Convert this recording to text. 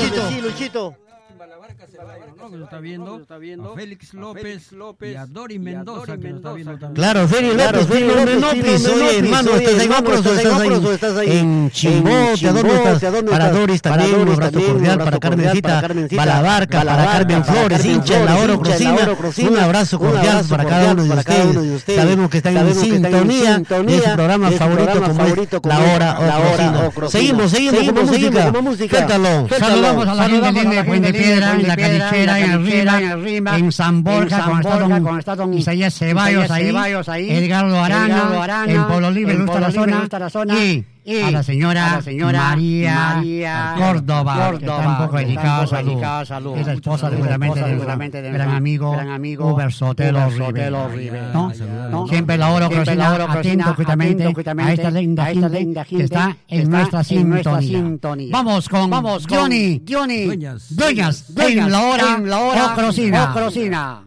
Luchito. Que lo está viendo, a Félix López y a Dori Mendoza, que lo está viendo también. Claro, Félix López, oye, hermano, ¿estás en Ocros o estás ahí en Chimbote? ¿A dónde estás? Para Doris también, un abrazo cordial, para Carmencita Balabarca, para Carmen Flores, hincha de la Oro Crocina, un abrazo cordial para cada uno de ustedes. Sabemos que están en sintonía de su programa favorito como es La Hora Ocrocina. Seguimos con música. Saludamos a la gente linda de Puente Piedra, en la Calichera, en el Rima, en San Borja, con Estaton Isaías Ceballos ahí, Edgardo Arana, en Polo Libre, Lusta la Zona, y a la señora María Córdoba, que está un poco delicada salud. Es la esposa seguramente del gran amigo Uber Sotelo Rivera. ¿No? Siempre La Hora Ocrocina, atento justamente a esta linda gente que está en nuestra sintonía. Vamos con Johnny Dueñas en La Hora Ocrocina.